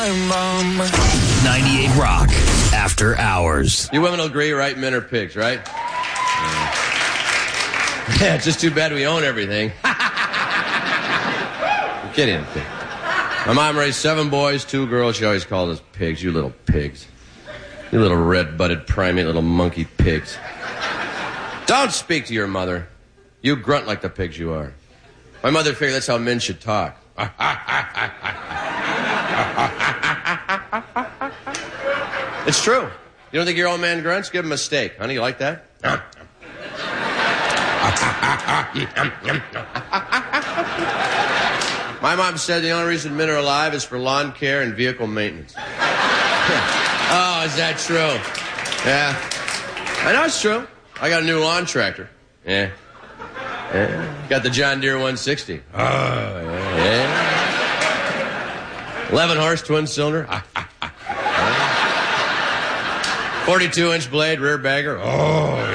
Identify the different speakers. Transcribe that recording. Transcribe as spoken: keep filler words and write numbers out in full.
Speaker 1: ninety-eight Rock, After Hours.
Speaker 2: You women will agree, right? Men are pigs, right? Yeah, it's just too bad we own everything. I'm kidding. My mom raised seven boys, two girls. She always called us pigs. You little pigs. You little red-butted primate little monkey pigs. Don't speak to your mother. You grunt like the pigs you are. My mother figured that's how men should talk. It's true. You don't think your old man grunts? Give him a steak. Honey, you like that? My mom said the only reason men are alive is for lawn care and vehicle maintenance. Oh, is that true? Yeah. I know it's true. I got a new lawn tractor. Yeah. Yeah. Got the John Deere one sixty. Oh, yeah. yeah. eleven horse twin cylinder. forty-two inch blade rear bagger. Oh,